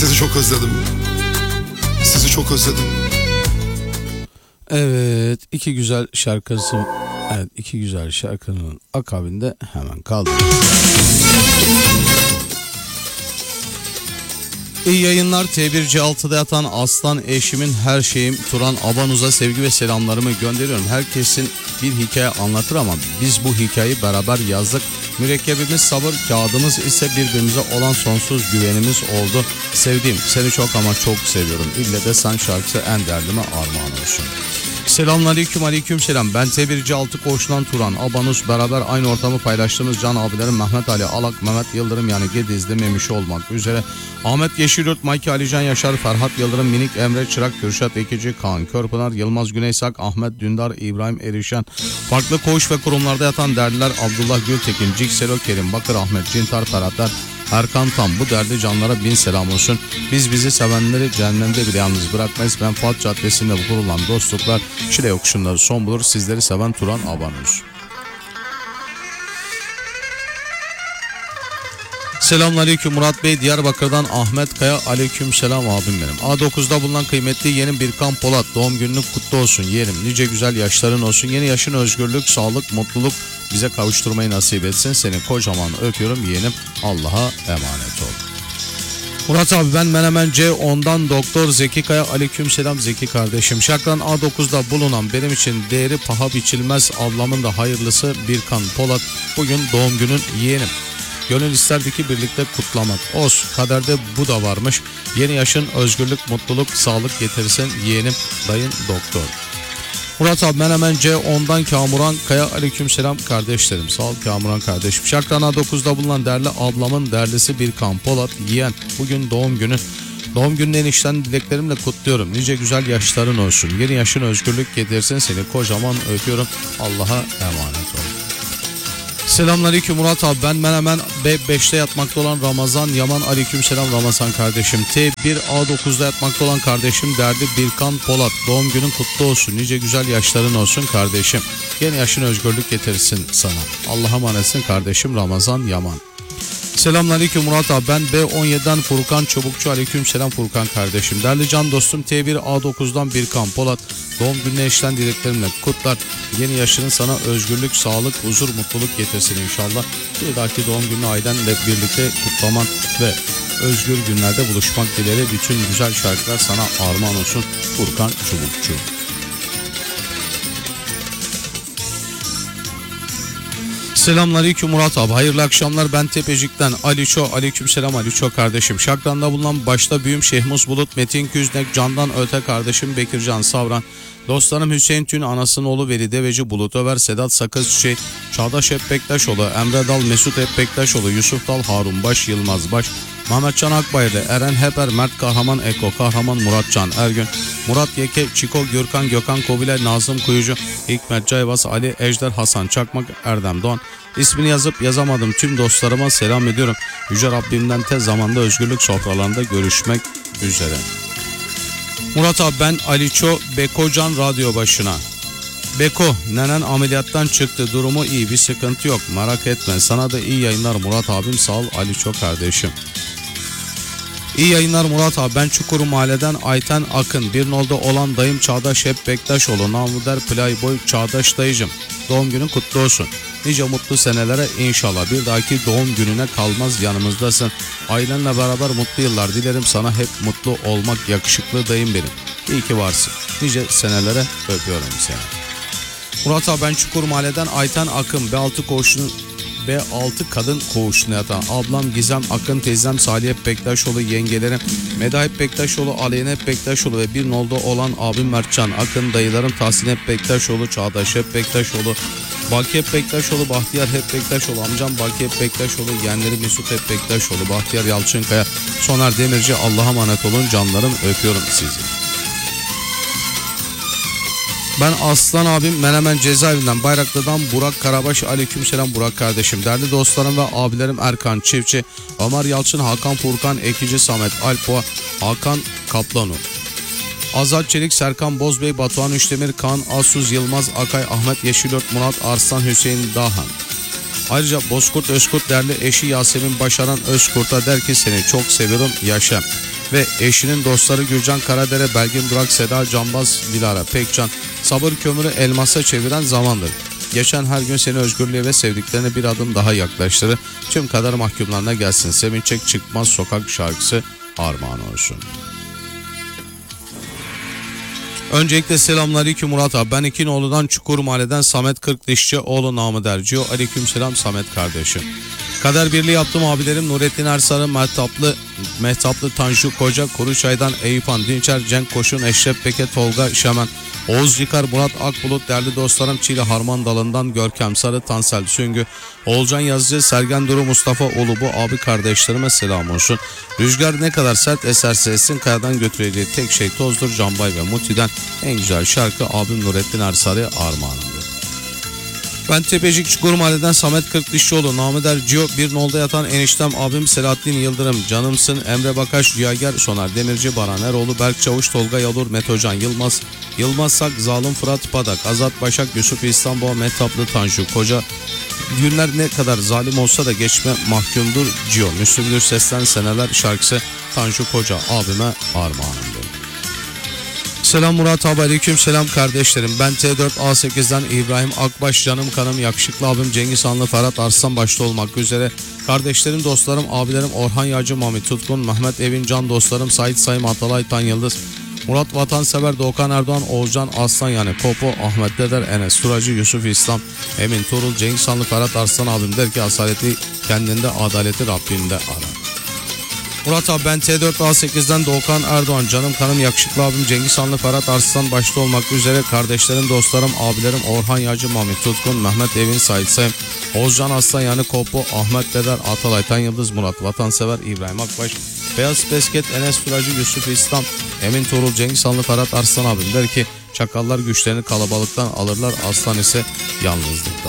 Sizi çok özledim. Sizi çok özledim. Evet, iki güzel şarkının akabinde hemen kaldı. İyi yayınlar. T1C6'da yatan aslan eşimin her şeyim Turan Abanuz'a sevgi ve selamlarımı gönderiyorum. Herkesin bir hikaye anlatır ama biz bu hikayeyi beraber yazdık. Mürekkebimiz sabır, kağıdımız ise birbirimize olan sonsuz güvenimiz oldu. Sevdiğim, seni çok ama çok seviyorum. İlle de sen şarkısı en derdime armağan olsun. Selamünaleyküm, aleykümselam. Ben T1C6 Koğuş'tan Turan Abanuz, beraber aynı ortamı paylaştığımız can abilerim Mehmet Ali Alak, Mehmet Yıldırım yani Gedizli Memiş olmak üzere Ahmet Yeşilyurt, Mike Alican Yaşar, Ferhat Yıldırım, Minik Emre Çırak, Kürşat Ekici, Kaan Körpınar, Yılmaz Güneysak, Ahmet Dündar, İbrahim Erişen, farklı koğuş ve kurumlarda yatan derdiler Abdullah Gültekin, Cikselo Kerim, Bakır Ahmet, Cintar Ferhatlar, Erkan Tam, bu derdi canlara bin selam olsun. Biz bizi sevenleri cehennemde bile yalnız bırakmayız. Menfaat Caddesi'nde kurulan dostluklar Şile yokuşunları son bulur. Sizleri seven Turan Abanuz. Selamünaleyküm Murat Bey, Diyarbakır'dan Ahmet Kaya, aleykümselam abim benim. A9'da bulunan kıymetli yeğenim Birkan Polat, doğum gününün kutlu olsun yeğenim. Nice güzel yaşların olsun. Yeni yaşın özgürlük, sağlık, mutluluk bize kavuşturmayı nasip etsin. Seni kocaman öpüyorum yeğenim. Allah'a emanet ol. Murat abi, ben Menemen C10'dan Doktor Zeki Kaya, aleykümselam Zeki kardeşim. Şakran A9'da bulunan benim için değeri paha biçilmez ablamın da hayırlısı Birkan Polat, bugün doğum günün yeğenim. Gönül isterdi ki birlikte kutlamak. Olsun, kaderde bu da varmış. Yeni yaşın özgürlük, mutluluk, sağlık getirsin yeğenim, dayın doktor. Murat abi, ben hemen C10'dan Kamuran Kaya, aleykümselam kardeşlerim. Sağ ol Kamuran kardeşim. Şakran A9'da bulunan değerli ablamın değerlisi Birkan Polat yeğen, bugün doğum günü. Doğum gününü enişten dileklerimle kutluyorum. Nice güzel yaşların olsun. Yeni yaşın özgürlük getirsin, seni kocaman öpüyorum. Allah'a emanet ol. Selamünaleyküm Murat abi, ben hemen B5'te yatmakta olan Ramazan Yaman, aleykümselam Ramazan kardeşim. T1 A9'da yatmakta olan kardeşim derdi Birkan Polat, doğum günün kutlu olsun, nice güzel yaşların olsun kardeşim. Yeni yaşın özgürlük getirsin sana. Allah'a emanetsin kardeşim Ramazan Yaman. Selamünaleyküm Murat abi, ben B17'den Furkan Çubukçu, aleykümselam Furkan kardeşim. Değerli can dostum, T1 A9'dan Birkan Polat, doğum gününe eşten dileklerimle kutlar. Yeni yaşının sana özgürlük, sağlık, huzur, mutluluk getirsin inşallah. Bir dahaki doğum günü ailenle birlikte kutlaman ve özgür günlerde buluşmak dileğiyle bütün güzel şarkılar sana armağan olsun Furkan Çubukçu. Selamünaleyküm Murat abi, hayırlı akşamlar. Ben Tepecik'ten Aliço, aleykümselam Aliço kardeşim. Şakran'da bulunan başta büyüm Şehmus Bulut, Metin Küznek, Candan Öte kardeşim Bekircan Savran, dostlarım Hüseyin Tün, anasının oğlu Veli Deveci, Bulut Över, Sedat Sakız Çiçek, Çağdaş Hepbektaşoğlu, Emre Dal, Mesut Hepbektaşoğlu, Yusuf Dal, Harun Baş, Yılmaz Baş, Mehmetcan Akbayırlı, Eren Heper, Mert Kahraman Eko, Kahraman Muratcan Ergün, Murat Yeke, Çiko, Gürkan, Gökhan Kobilay, Nazım Kuyucu, Hikmet Cayvaz, Ali Ejder, Hasan Çakmak, Erdem Doğan. İsmini yazıp yazamadım tüm dostlarıma selam ediyorum. Yüce Rabbimden tez zamanda özgürlük sofralarında görüşmek üzere. Murat abi, ben Aliço, Bekocan radyo başına. Beko, nenen ameliyattan çıktı, durumu iyi, bir sıkıntı yok, merak etme. Sana da iyi yayınlar Murat abim, sağ ol Aliço kardeşim. İyi yayınlar Murat abi, ben Çukuru Mahalle'den Ayten Akın, bir nolda olan dayım Çağdaş Hep Bektaşoğlu, namı der Playboy Çağdaş dayıcım. Doğum günün kutlu olsun. Nice mutlu senelere inşallah. Bir dahaki doğum gününe kalmaz yanımızdasın. Ailenle beraber mutlu yıllar dilerim sana, hep mutlu olmak yakışıklı dayım benim. İyi ki varsın. Nice senelere öpüyorum seni. Murat abi, ben Çukur Mahalle'den Ayten Akın, B6 koğuşunun B6 kadın koğuşuna yatan ablam Gizem Akın, teyzem Salih Hep Bektaşoğlu, yengelerim Meda Hep Bektaşoğlu, Aleyna Hep Bektaşoğlu ve bir nolda olan abim Mertcan Akın, dayılarım Tahsin Hep Bektaşoğlu, Çağdaş Hep Bektaşoğlu, Baki Hep Bektaşoğlu, Bahtiyar Hep Bektaşoğlu, amcam Baki Hep Bektaşoğlu, yeğenleri Mesut Hep Bektaşoğlu, Bahtiyar Yalçınkaya, Soner Demirci. Allah'a emanet olun canlarım, öpüyorum sizi. Ben Aslan abim Menemen cezaevinden Bayraklı'dan Burak Karabaş, aleykümselam Burak kardeşim. Değerli dostlarım ve abilerim Erkan Çiftçi, Ömer Yalçın, Hakan Furkan, Ekici Samet Alpoğa, Hakan Kaplanu, Azat Çelik, Serkan Bozbey, Batuhan Üçdemir, Kaan Asuz, Yılmaz Akay, Ahmet Yeşilört, Murat Arslan, Hüseyin Dahan. Ayrıca Bozkurt Özkurt değerli eşi Yasemin Başaran Özkurt'a der ki seni çok seviyorum yaşa. ve eşinin dostları Gürcan Karadere, Belgin Durak, Seda Canbaz, Dilara Pekcan. Sabır kömürü elmasa çeviren zamandır. Geçen her gün seni özgürlüğe ve sevdiklerine bir adım daha yaklaştırır. Tüm kader mahkumlarına gelsin. Sevinçek çıkmaz sokak şarkısı armağan olsun. Öncelikle selamünaleyküm Murat abi. Ben İkinoğlu'dan Çukur Mahalle'den Samet Kırkdişçioğlu namı derciyor. Aleykümselam Samet kardeşim. Kader birliği yaptım abilerim Nurettin Ersarı, Mehtaplı Tanju Koca, Kuruçay'dan Eyüphan Dinçer, Cenk Koşun, Eşref Beke, Tolga Şemen, Oğuz Yıkar, Murat Akbulut, değerli dostlarım Çiğli Harman Dalı'ndan Görkem Sarı, Tansel Süngü, Oğulcan Yazıcı, Sergen Duru, Mustafa Ulubu abi kardeşlerime selam olsun. Rüzgar ne kadar sert eserse essin, kayadan götüreceği tek şey tozdur. Canbay ve Muti'den en güzel şarkı abim Nurettin Ersarı armağanımdır. Ben Tepecik Çukur Mahalle'den Samet Kırkdişçioğlu namı der Cio, bir nolda yatan eniştem abim Selahattin Yıldırım, canımsın Emre Bakaş, Rüyager, Soner Demirci, Baran Eroğlu, Berk Çavuş, Tolga Yalur, Metocan Yılmaz, Yılmaz Sak, Zalim Fırat Padak, Azat Başak, Yusuf İstanbul, Mehtaplı Tanju Koca. Günler ne kadar zalim olsa da geçme mahkumdur Cio. Müslüm Gürses'ten Seneler şarkısı Tanju Koca abime armağanımdır. Selam Murat abi, aleyküm selam kardeşlerim. Ben T4A8'den İbrahim Akbaş, canım kanım yakışıklı abim Cengiz Hanlı, Ferhat Arslan başta olmak üzere kardeşlerim, dostlarım, abilerim Orhan Yağcı, Mami Tutkun, Mehmet Evin, can dostlarım Sait Sayım, Atalay Tan Yıldız, Murat Vatansever, Doğukan Erdoğan, Oğuzcan Aslan yani Popo, Ahmet Deder, Enes Suracı, Yusuf İslam, Emin Tuğrul, Cengiz Hanlı, Ferhat Arslan abim der ki asaleti kendinde, adaleti Rabbinde ara. Murat abi ben T4A8'den Doğukan Erdoğan, canım kanım yakışıklı abim Cengiz Hanlı, Ferhat Arslan başta olmak üzere kardeşlerim, dostlarım, abilerim Orhan Yağcı, Mami Tutkun, Mehmet Evin, Sait Sayım, Oğuzcan Aslan yani Kopo, Ahmet Deder, Atalay Tan Yıldız, Murat Vatansever, İbrahim Akbaş, Beyaz Pesket, Enes Suracı, Yusuf İslam, Emin Tuğrul, Cengiz Hanlı, Ferhat Arslan abim der ki çakallar güçlerini kalabalıktan alırlar, aslan ise yalnızlıktan.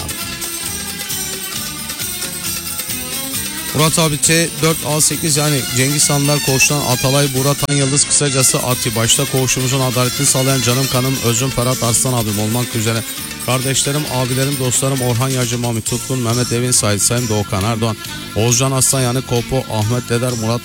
Murat abi T4A8 yani Cengiz Hanlar Koğuş'tan Atalay, Buğra Tan Yıldız, kısacası Ati, başta koğuşumuzun adaletini sağlayan canım kanım özüm Ferhat Arslan abim olmak üzere kardeşlerim, abilerim, dostlarım Orhan Yağcı, Mami Tutkun, Mehmet Evin, Sait Sayım, Doğukan Erdoğan, Oğuzcan Aslan yani Kopo, Ahmet Deder, Murat